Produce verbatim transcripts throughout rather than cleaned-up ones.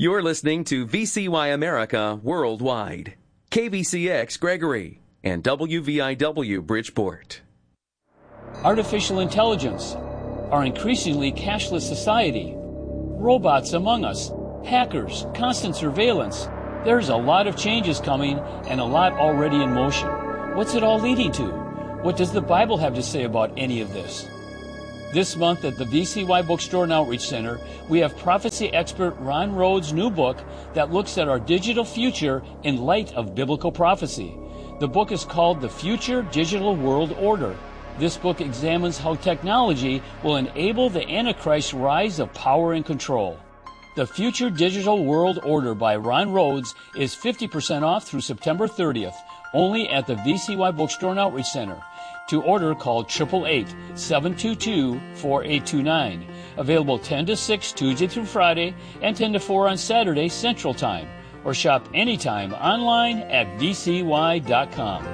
You're listening to V C Y America Worldwide, K V C X Gregory, and W V I W Bridgeport. Artificial intelligence, our increasingly cashless society, robots among us, hackers, constant surveillance. There's a lot of changes coming and a lot already in motion. What's it all leading to? What does the Bible have to say about any of this? This month at the V C Y Bookstore and Outreach Center, we have prophecy expert Ron Rhodes' new book that looks at our digital future in light of biblical prophecy. The book is called The Future Digital World Order. This book examines how technology will enable the Antichrist's rise of power and control. The Future Digital World Order by Ron Rhodes is fifty percent off through September thirtieth, only at the V C Y Bookstore and Outreach Center. To order, call eight eight eight, seven two two, four eight two nine. Available ten to six Tuesday through Friday and ten to four on Saturday Central Time. Or shop anytime online at V C Y dot com.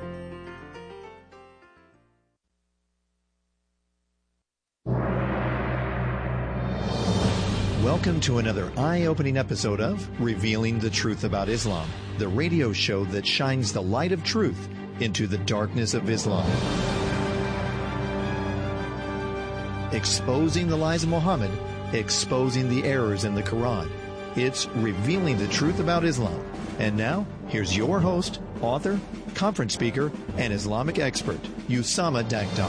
Welcome to another eye-opening episode of Revealing the Truth About Islam, the radio show that shines the light of truth into the darkness of Islam. Exposing the lies of Muhammad, exposing the errors in the Quran. It's Revealing the Truth About Islam. And now, here's your host, author, conference speaker, and Islamic expert, Usama Dakdak.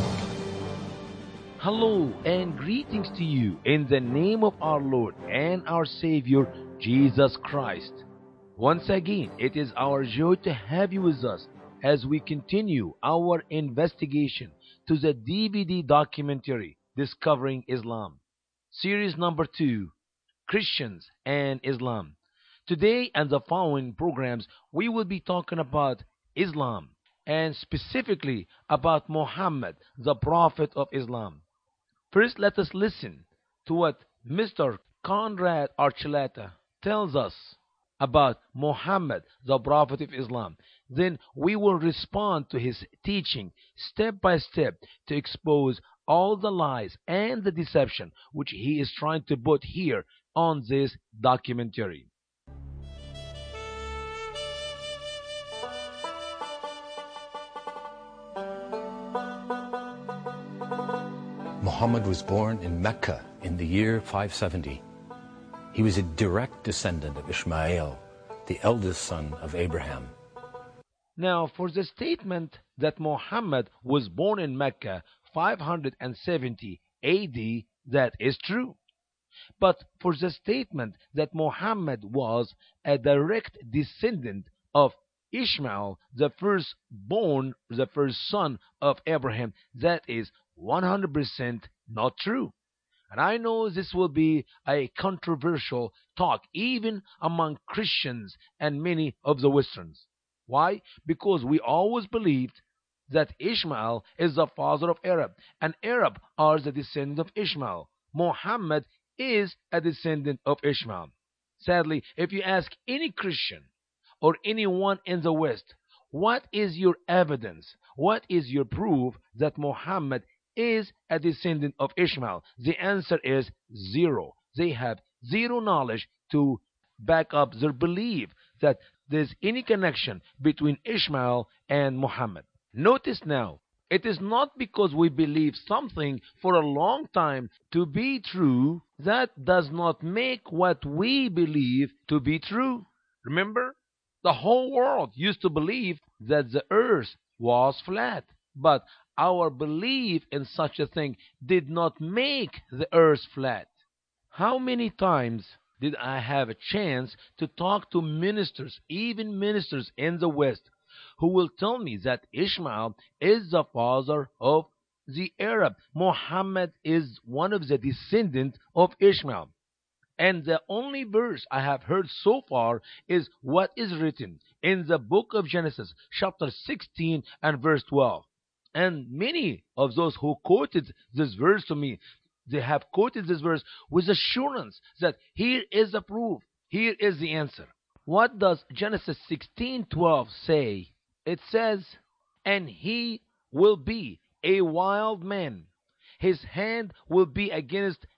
Hello and greetings to you in the name of our Lord and our Savior, Jesus Christ. Once again, it is our joy to have you with us as we continue our investigation to the D V D documentary, Discovering Islam. Series number two, Christians and Islam. Today and the following programs, we will be talking about Islam and specifically about Muhammad, the Prophet of Islam. First, let us listen to what Mister Conrad Archuleta tells us about Muhammad, the Prophet of Islam. Then we will respond to his teaching step by step to expose all the lies and the deception which he is trying to put here on this documentary. Muhammad was born in Mecca in the year five seventy. He was a direct descendant of Ishmael, the eldest son of Abraham. Now, for the statement that Muhammad was born in Mecca five seventy A D, that is true. But for the statement that Muhammad was a direct descendant of Ishmael, the firstborn, the first son of Abraham, that is one hundred percent not true. And I know this will be a controversial talk even among Christians and many of the Westerns. Why? Because we always believed that Ishmael is the father of Arab, and Arab are the descendants of Ishmael. Muhammad is a descendant of Ishmael. Sadly, if you ask any Christian or anyone in the West, what is your evidence? What is your proof that Muhammad is a descendant of Ishmael? The answer is zero. They have zero knowledge to back up their belief that there's any connection between Ishmael and Muhammad. Notice now, it is not because we believe something for a long time to be true that does not make what we believe to be true. Remember, the whole world used to believe that the earth was flat, but our belief in such a thing did not make the earth flat. How many times did I have a chance to talk to ministers, even ministers in the West, who will tell me that Ishmael is the father of the Arab. Muhammad is one of the descendants of Ishmael. And the only verse I have heard so far is what is written in the book of Genesis, chapter sixteen and verse twelve. And many of those who quoted this verse to me, they have quoted this verse with assurance that here is the proof, here is the answer. What does Genesis sixteen twelve say? It says, "And he will be a wild man. His hand will be against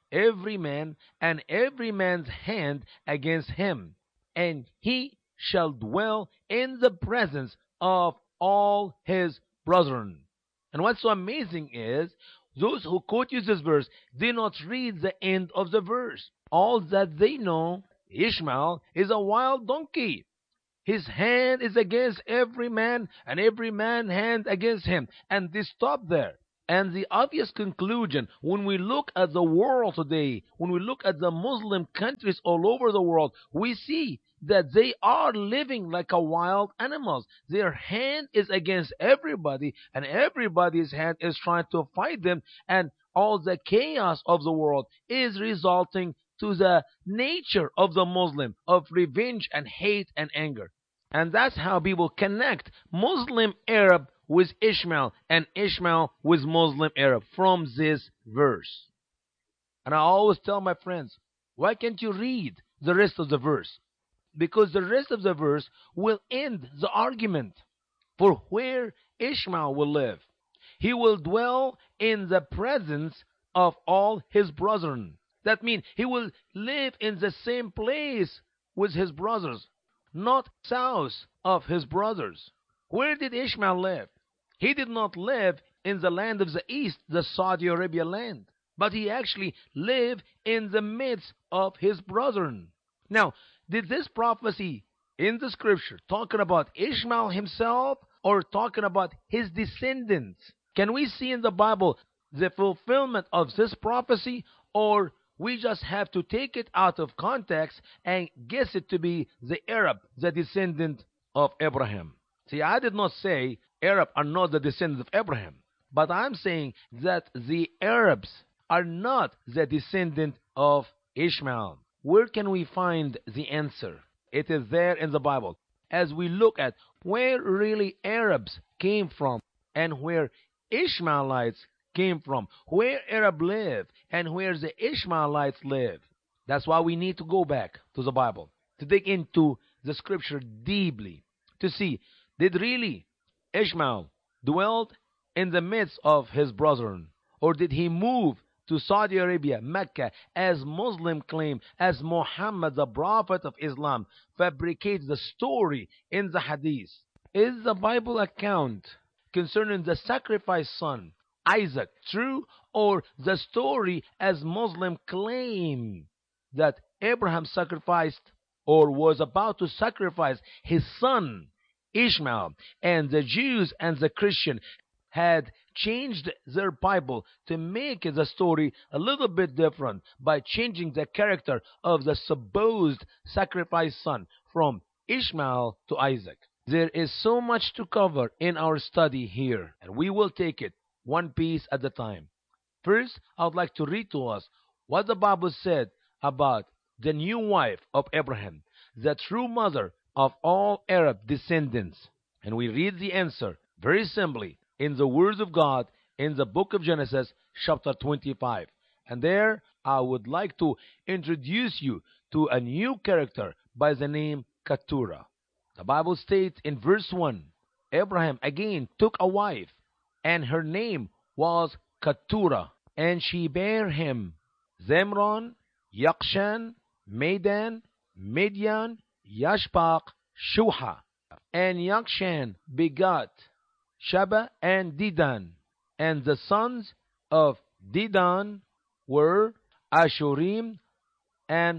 every man, and every man's hand against him, and he shall dwell in the presence of all his brethren. And what's so amazing is, those who quote you this verse did not read the end of the verse. All that they know, Ishmael is a wild donkey. His hand is against every man, and every man's hand against him. And they stop there. And the obvious conclusion, when we look at the world today, when we look at the Muslim countries all over the world, we see that they are living like a wild animals. Their hand is against everybody, and everybody's hand is trying to fight them, and all the chaos of the world is resulting to the nature of the Muslim, of revenge and hate and anger. And that's how people connect Muslim Arab with Ishmael, and Ishmael with Muslim Arab, from this verse. And I always tell my friends, why can't you read the rest of the verse? Because the rest of the verse will end the argument. For where Ishmael will live, he will dwell in the presence of all his brethren. That means he will live in the same place with his brothers, not south of his brothers. Where did Ishmael live? He did not live in the land of the east, the Saudi Arabia land, but he actually lived in the midst of his brethren. Now, did this prophecy in the scripture talking about Ishmael himself, or talking about his descendants? Can we see in the Bible the fulfillment of this prophecy, or we just have to take it out of context and guess it to be the Arab, the descendant of Abraham? See, I did not say Arab are not the descendants of Abraham, but I'm saying that the Arabs are not the descendant of Ishmael. Where can we find the answer? It is there in the Bible. As we look at where really Arabs came from and where Ishmaelites came from, where Arab live and where the Ishmaelites live. That's why we need to go back to the Bible, to dig into the scripture deeply, to see, did really Ishmael dwelt in the midst of his brethren, or did he move to Saudi Arabia, Mecca, as Muslim claim, as Muhammad, the prophet of Islam, fabricates the story in the hadith? Is the Bible account concerning the sacrificed son, Isaac, true, or the story as Muslim claim that Abraham sacrificed or was about to sacrifice his son, Ishmael, and the Jews and the Christian had changed their Bible to make the story a little bit different by changing the character of the supposed sacrificed son from Ishmael to Isaac? There is so much to cover in our study here, and we will take it one piece at a time. First, I would like to read to us what the Bible said about the new wife of Abraham, the true mother of all Arab descendants. And we read the answer very simply in the words of God in the book of Genesis, chapter twenty-five. And there I would like to introduce you to a new character by the name Keturah. The Bible states in verse one, Abraham again took a wife, and her name was Keturah, and she bare him Zimron, Yakshan, Medan, Midian, Yashbaq, Shuha. And Yakshan begot Sheba and Dedan, and the sons of Dedan were Ashurim and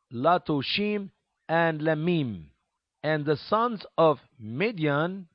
Latushim and Lamim. And the sons of Midian,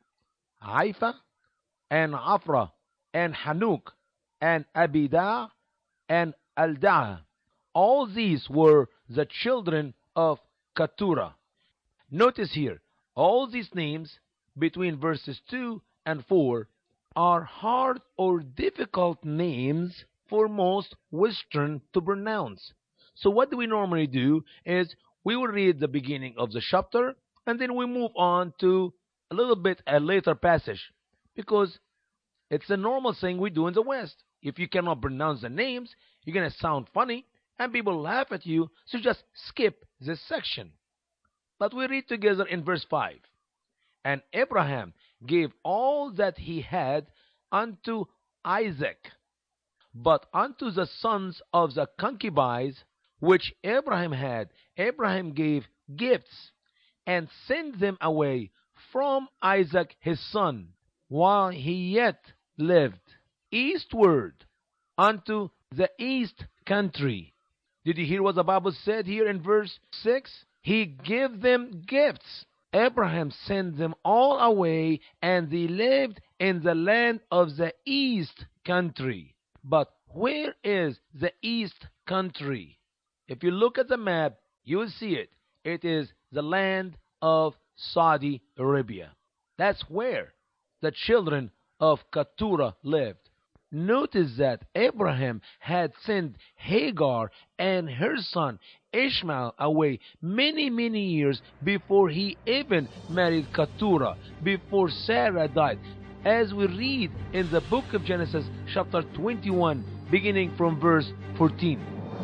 Haifa and Afra and Hanuk and Abidah and Aldah. All these were the children of Keturah. Notice here, all these names between verses two and four are hard or difficult names for most Western to pronounce. So what do we normally do is we will read the beginning of the chapter, and then we move on to a little bit a later passage, because it's a normal thing we do in the West. If you cannot pronounce the names, you're going to sound funny, and people laugh at you, so just skip this section. But we read together in verse five. And Abraham gave all that he had unto Isaac. But unto the sons of the concubines which Abraham had, Abraham gave gifts, and sent them away from Isaac his son, while he yet lived, eastward unto the east country. Did you hear what the Bible said here in verse six? He gave them gifts. Abraham sent them all away, and they lived in the land of the east country. But where is the east country? If you look at the map, you will see it. It is the land of Saudi Arabia. That's where the children of Keturah lived. Notice that Abraham had sent Hagar and her son Ishmael away many, many years before he even married Keturah, before Sarah died, as we read in the book of Genesis chapter twenty-one, beginning from verse fourteen.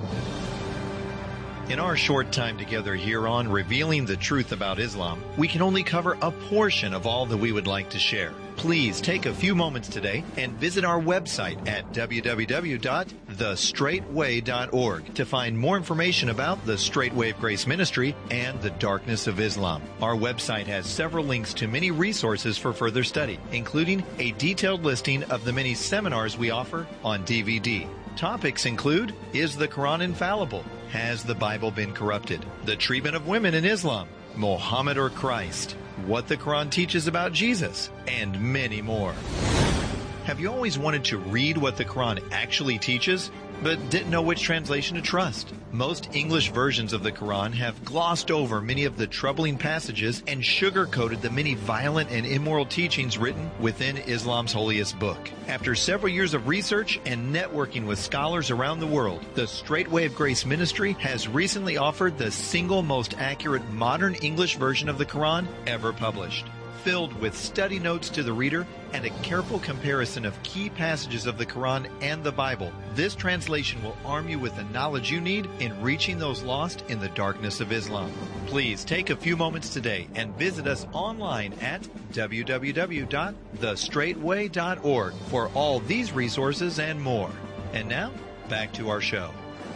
In our short time together here on Revealing the Truth About Islam, we can only cover a portion of all that we would like to share. Please take a few moments today and visit our website at w w w dot the straight way dot org to find more information about the Straight Way of Grace Ministry and the Darkness of Islam. Our website has several links to many resources for further study, including a detailed listing of the many seminars we offer on D V D. Topics include: Is the Quran infallible? Has the Bible been corrupted? The treatment of women in Islam, Muhammad or Christ, what the Quran teaches about Jesus, and many more. Have you always wanted to read what the Quran actually teaches, but didn't know which translation to trust? Most English versions of the Quran have glossed over many of the troubling passages and sugar-coated the many violent and immoral teachings written within Islam's holiest book. After several years of research and networking with scholars around the world, the Straight Way of Grace Ministry has recently offered the single most accurate modern English version of the Quran ever published. Filled with study notes to the reader and a careful comparison of key passages of the Quran and the Bible, this translation will arm you with the knowledge you need in reaching those lost in the darkness of Islam. Please take a few moments today and visit us online at w w w dot the straight way dot org for all these resources and more. And now, back to our show.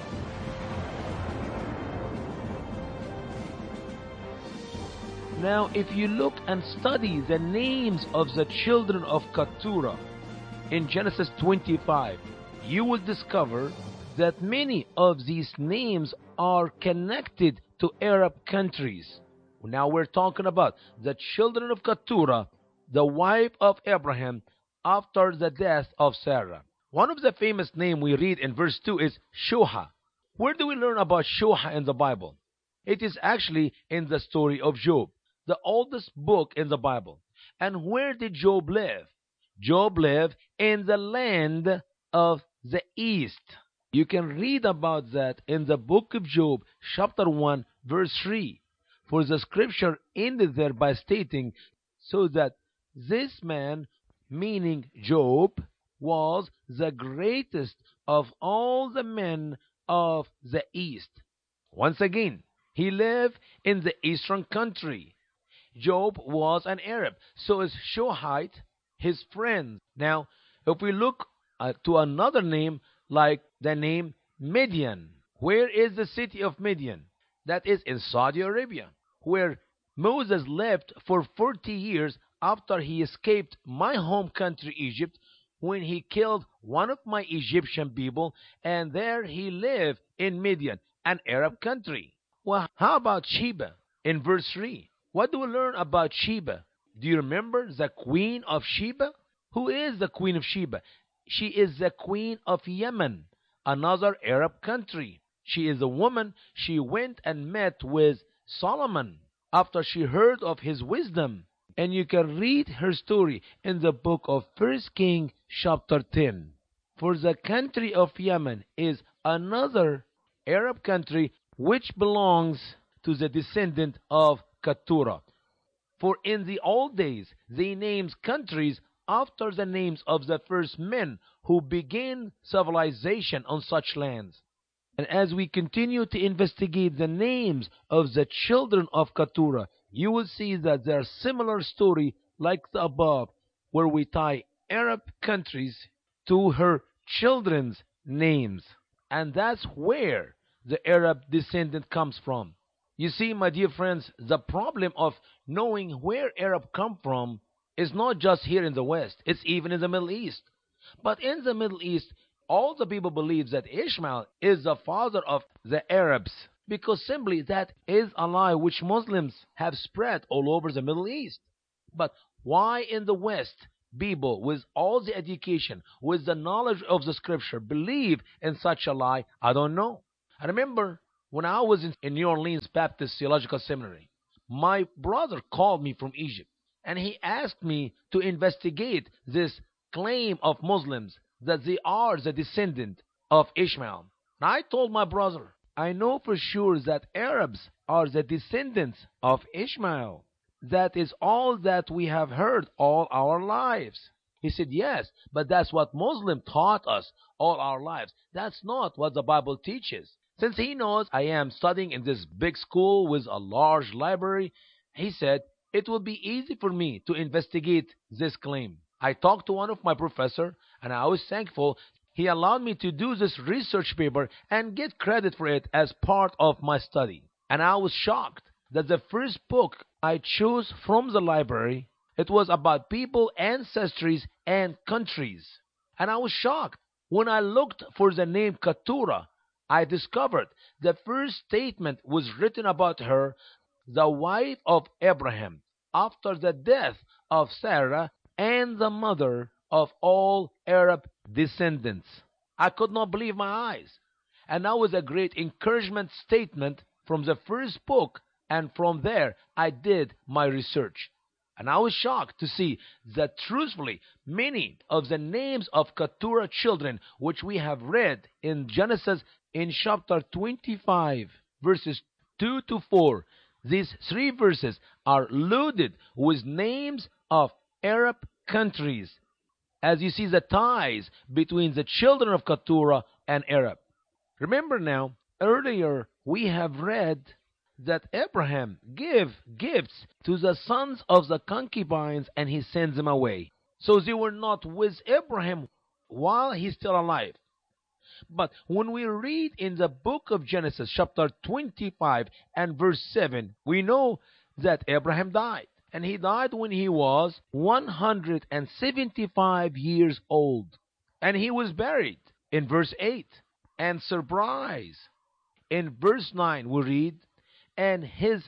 Now, if you look and study the names of the children of Keturah in Genesis twenty-five, you will discover that many of these names are connected to Arab countries. Now we're talking about the children of Keturah, the wife of Abraham, after the death of Sarah. One of the famous names we read in verse two is Shoha. Where do we learn about Shoha in the Bible? It is actually in the story of Job, the oldest book in the Bible. And where did Job live? Job lived in the land of the east. You can read about that in the book of Job, chapter one, verse three. For the scripture ended there by stating, so that this man, meaning Job, was the greatest of all the men of the east. Once again, he lived in the eastern country. Job was an Arab, so is Shohite his friend. Now, if we look uh, to another name, like the name Midian, where is the city of Midian? That is in Saudi Arabia, where Moses lived for forty years after he escaped my home country, Egypt, when he killed one of my Egyptian people, and there he lived in Midian, an Arab country. Well, how about Sheba in verse three? What do we learn about Sheba? Do you remember the queen of Sheba? Who is the queen of Sheba? She is the queen of Yemen, another Arab country. She is a woman. She went and met with Solomon after she heard of his wisdom. And you can read her story in the book of First Kings chapter ten. For the country of Yemen is another Arab country which belongs to the descendant of Keturah. For in the old days they named countries after the names of the first men who began civilization on such lands. And as we continue to investigate the names of the children of Keturah, you will see that there are similar stories like the above, where we tie Arab countries to her children's names. And that's where the Arab descendant comes from. You see, my dear friends, the problem of knowing where Arab come from is not just here in the West, it's even in the Middle East. But in the Middle East, all the people believe that Ishmael is the father of the Arabs, because simply that is a lie which Muslims have spread all over the Middle East. But why in the West people with all the education, with the knowledge of the scripture, believe in such a lie? I don't know. I remember when I was in, in New Orleans Baptist Theological Seminary, my brother called me from Egypt and he asked me to investigate this claim of Muslims that they are the descendant of Ishmael. And I told my brother, I know for sure that Arabs are the descendants of Ishmael. That is all that we have heard all our lives. He said, yes, but that's what Muslim taught us all our lives. That's not what the Bible teaches. Since he knows I am studying in this big school with a large library, he said, it will be easy for me to investigate this claim. I talked to one of my professors, and I was thankful he allowed me to do this research paper and get credit for it as part of my study. And I was shocked that the first book I chose from the library, it was about people, ancestries, and countries. And I was shocked. When I looked for the name Keturah, I discovered the first statement was written about her, the wife of Abraham, after the death of Sarah, and the mother of all Arab descendants. I could not believe my eyes. And that was a great encouragement statement from the first book, and from there I did my research. And I was shocked to see that truthfully many of the names of Keturah children which we have read in Genesis in chapter twenty-five, verses two to four, these three verses are loaded with names of Arab countries, as you see the ties between the children of Keturah and Arab. Remember now, earlier we have read that Abraham gave gifts to the sons of the concubines and he sends them away. So they were not with Abraham while he's still alive. But when we read in the book of Genesis chapter twenty-five and verse seven, we know that Abraham died. And he died when he was one hundred seventy-five years old. And he was buried in verse eight. And surprise, in verse nine we read, and his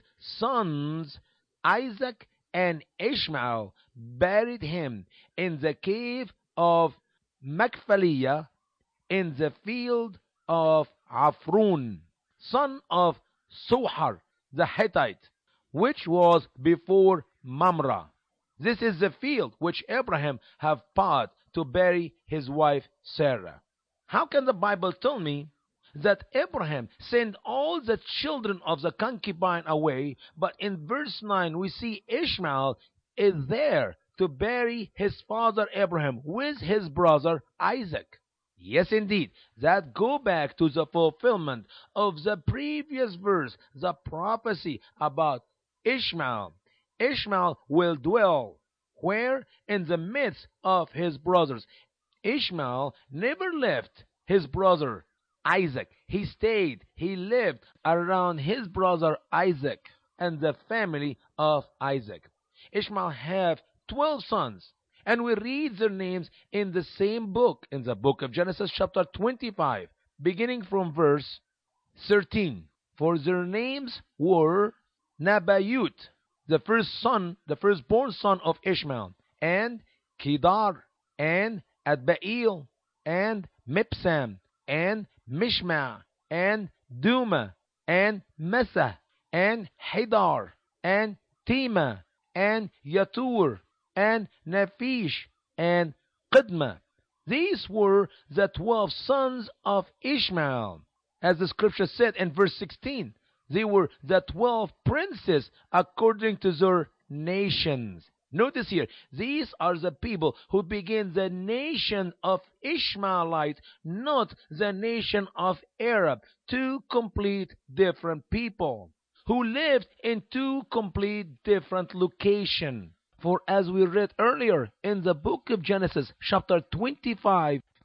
sons Isaac and Ishmael buried him in the cave of Machpelah in the field of Afron, son of Sohar the Hittite, which was before Mamre. This is the field which Abraham have bought to bury his wife Sarah. How can the Bible tell me that Abraham sent all the children of the concubine away, but in verse nine we see Ishmael is there to bury his father Abraham with his brother Isaac? Yes, indeed, that go back to the fulfillment of the previous verse, the prophecy about Ishmael. Ishmael will dwell where? In the midst of his brothers. Ishmael never left his brother Isaac. He stayed, he lived around his brother Isaac and the family of Isaac. Ishmael have twelve sons, and we read their names in the same book, in the book of Genesis chapter twenty-five, beginning from verse thirteen. For their names were Nebaioth, the first son, the firstborn son of Ishmael, and Kedar, and Adbeel, and Mibsam, and Mishma, and Duma, and Mesa, and Hadar, and Tema, and Yatur, and Naphish, and Qidma. These were the twelve sons of Ishmael. As the scripture said in verse sixteen, they were the twelve princes according to their nations. Notice here, these are the people who begin the nation of Ishmaelites, not the nation of Arab. Two complete different people who lived in two complete different locations. For as we read earlier in the book of Genesis chapter twenty-five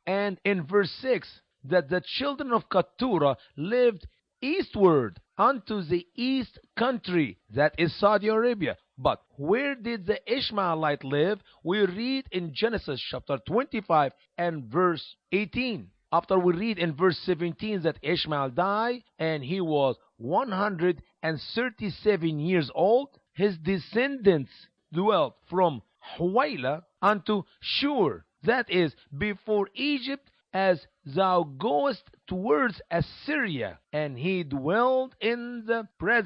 And in verse six, that the children of Keturah lived eastward unto the east country, that is Saudi Arabia. But where did the Ishmaelite live? We read in Genesis chapter twenty-five and verse eighteen. After we read in verse seventeen that Ishmael died and he was one hundred thirty-seven years old, his descendants dwelt from Hawilah unto Shur, that is before Egypt, as thou goest towards Assyria, and he dwelled in the present